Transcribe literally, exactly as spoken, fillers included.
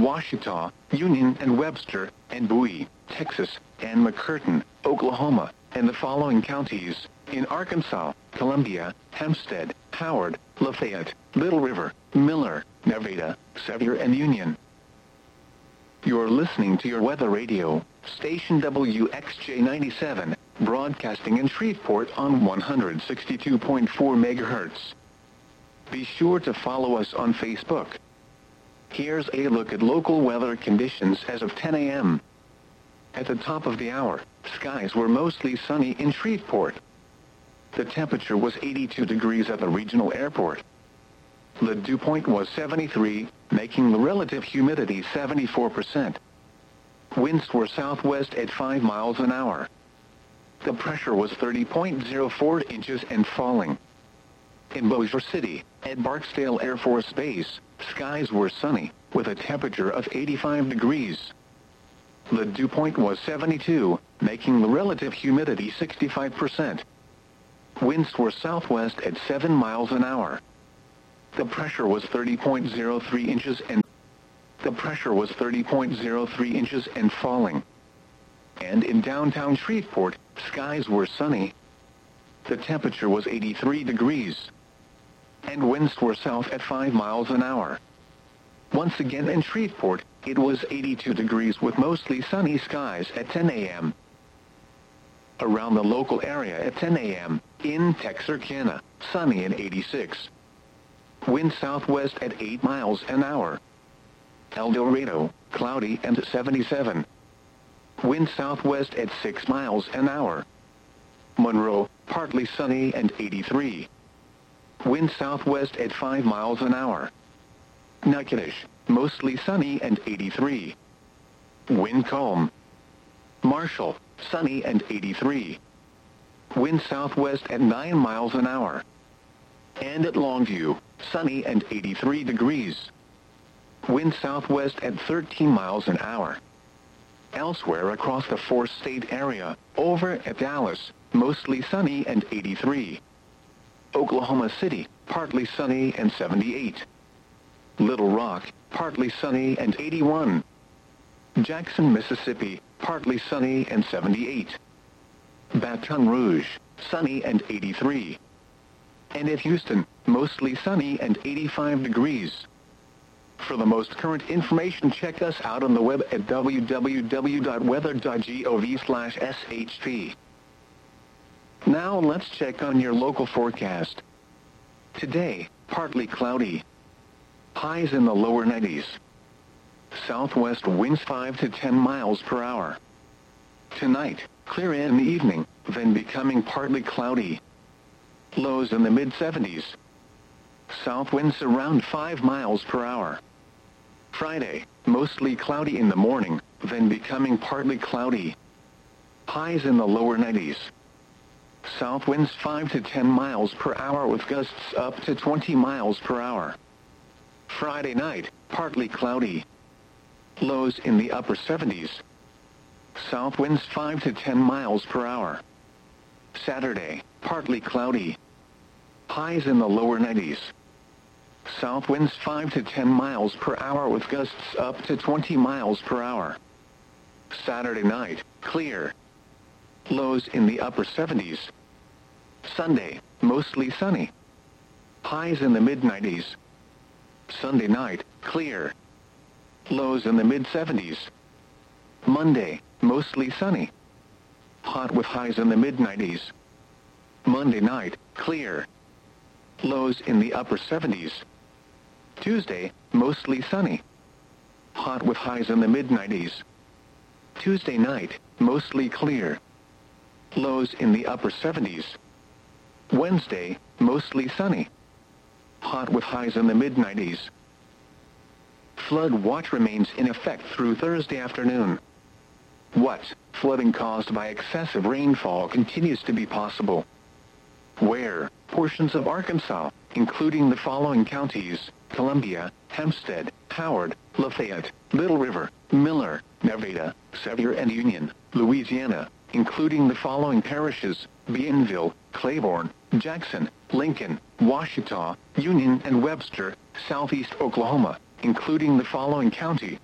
Washita, Union and Webster, and Bowie, Texas, and McCurtain, Oklahoma, and the following counties in Arkansas: Columbia, Hempstead, Howard, Lafayette, Little River, Miller, Nevada, Sevier, and Union. You're listening to your weather radio, station W X J ninety-seven, broadcasting in Shreveport on one hundred sixty-two point four megahertz. Be sure to follow us on Facebook. Here's a look at local weather conditions as of ten a m At the top of the hour, skies were mostly sunny in Shreveport. The temperature was eighty-two degrees at the regional airport. The dew point was seventy-three, making the relative humidity seventy-four percent. Winds were southwest at five miles an hour. The pressure was thirty point zero four inches and falling. In Bossier City, at Barksdale Air Force Base, skies were sunny, with a temperature of eighty-five degrees. The dew point was seventy-two, making the relative humidity sixty-five percent. Winds were southwest at seven miles an hour. The pressure was thirty point zero three inches and the pressure was thirty point zero three inches and falling. And in downtown Shreveport, skies were sunny. The temperature was eighty-three degrees. And winds were south at five miles an hour. Once again in Shreveport, it was eighty-two degrees with mostly sunny skies at ten a m Around the local area at ten a m, in Texarkana, sunny and eighty-six. Wind southwest at eight miles an hour. El Dorado, cloudy and seventy-seven. Wind southwest at six miles an hour. Monroe, partly sunny and eighty-three. Wind southwest at five miles an hour. Natchitoches, mostly sunny and eighty-three. Wind calm. Marshall, sunny and eighty-three. Wind southwest at nine miles an hour. And at Longview, sunny and eighty-three degrees. Wind southwest at thirteen miles an hour. Elsewhere across the four-state area, over at Dallas, mostly sunny and eighty-three. Oklahoma City, partly sunny and seventy-eight. Little Rock, partly sunny and eighty-one. Jackson, Mississippi, partly sunny and seventy-eight. Baton Rouge, sunny and eighty-three. And at Houston, mostly sunny and eighty-five degrees. For the most current information, check us out on the web at w w w dot weather dot gov slash s h p. Now let's check on your local forecast. Today, partly cloudy. Highs in the lower nineties. Southwest winds five to ten miles per hour. Tonight, clear in the evening, then becoming partly cloudy. Lows in the mid seventies. South winds around five miles per hour. Friday, mostly cloudy in the morning, then becoming partly cloudy. Highs in the lower nineties. South winds five to ten miles per hour with gusts up to twenty miles per hour. Friday night, partly cloudy. Lows in the upper seventies. South winds five to ten miles per hour. Saturday, partly cloudy. Highs in the lower nineties. South winds five to ten miles per hour with gusts up to twenty miles per hour. Saturday night, clear. Lows in the upper seventies. Sunday, mostly sunny. Highs in the mid nineties. Sunday night, clear. Lows in the mid seventies. Monday, mostly sunny. Hot with highs in the mid nineties. Monday night, clear. Lows in the upper seventies. Tuesday, mostly sunny. Hot with highs in the mid nineties. Tuesday night, mostly clear. Lows in the upper seventies. Wednesday, mostly sunny. Hot with highs in the mid nineties. Flood watch remains in effect through Thursday afternoon. What? Flooding caused by excessive rainfall continues to be possible. Where? Portions of Arkansas, including the following counties: Columbia, Hempstead, Howard, Lafayette, Little River, Miller, Nevada, Sevier, and Union, Louisiana, including the following parishes: Bienville, Claiborne, Jackson, Lincoln, Washita, Union, and Webster, Southeast Oklahoma, including the following county: